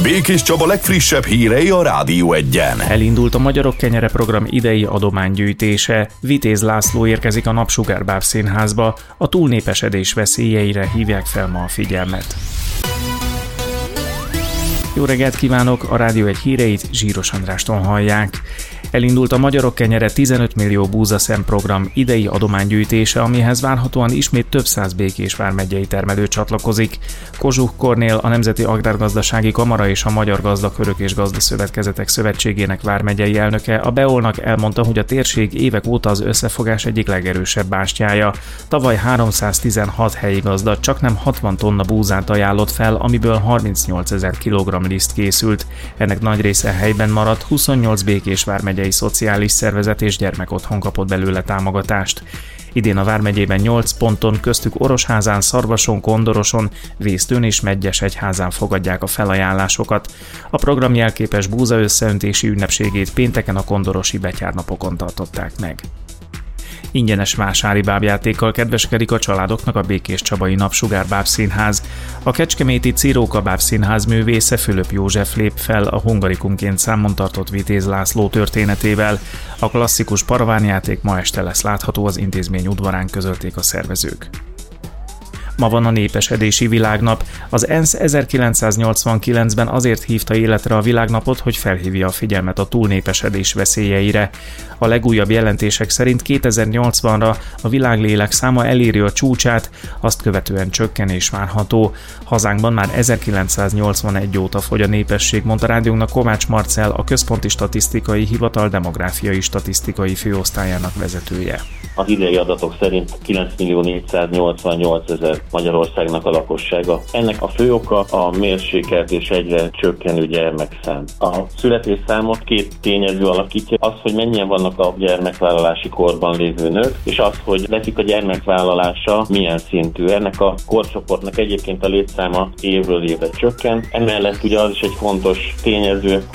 Békés Csaba legfrissebb hírei a Rádió Egyen. Elindult a Magyarok Kenyere Program idei adománygyűjtése. Vitéz László érkezik a Napsugár Bábszínházba. A túlnépesedés veszélyeire hívják fel ma a figyelmet. Jó reggelt kívánok! A Rádió Egy híreit Zsíros Andrástól hallják. Elindult a Magyarok Kenyere 15 millió búzaszem program idei adománygyűjtése, amihez várhatóan ismét több száz Békés vármegyei termelő csatlakozik. Kozsuh Kornél, a Nemzeti Agrárgazdasági Kamara és a Magyar Gazdakörök és Gazdaszövetkezetek Szövetségének vármegyei elnöke a Beolnak elmondta, hogy a térség évek óta az összefogás egyik legerősebb bástyája. Tavaly 316 helyi gazda csaknem 60 tonna búzát ajánlott fel, amiből 38 000 kg liszt készült. Ennek nagy része helyben maradt, 28 Békés vármegyei szociális szervezet és gyermekotthon kapott belőle támogatást. Idén a vármegyében 8 ponton, köztük Orosházán, Szarvason, Kondoroson, Vésztőn és Medgyesegyházán fogadják a felajánlásokat. A program jelképes búza összeöntési ünnepségét pénteken a kondorosi betyárnapokon tartották meg. Ingyenes vásári bábjátékkal kedveskedik a családoknak a Békés Csabai Napsugár Bábszínház. A kecskeméti Ciróka Bábszínház művésze Fülöp József lép fel a hungarikumként számon tartott Vitéz László történetével. A klasszikus paravánjáték ma este lesz látható az intézmény udvarán, közölték a szervezők. Ma van a népesedési világnap. Az ENSZ 1989-ben azért hívta életre a világnapot, hogy felhívja a figyelmet a túlnépesedés veszélyeire. A legújabb jelentések szerint 2080-ra a világ lélekszáma eléri a csúcsát, azt követően csökkenés várható. Hazánkban már 1981 óta fogy a népesség, mondta rádiónknak Kovács Marcell, a Központi Statisztikai Hivatal demográfiai statisztikai főosztályának vezetője. Az idei adatok szerint 9.488.000 Magyarországnak a lakossága. Ennek a fő oka a mérsékelt és egyre csökkenő gyermekszám. A születésszámot két tényező alakítja, az, hogy mennyien vannak a gyermekvállalási korban lévő nők, és az, hogy nekik a gyermekvállalása milyen szintű. Ennek a korcsoportnak egyébként a létszáma évről évre csökken. Emellett ugye az is egy fontos tényező,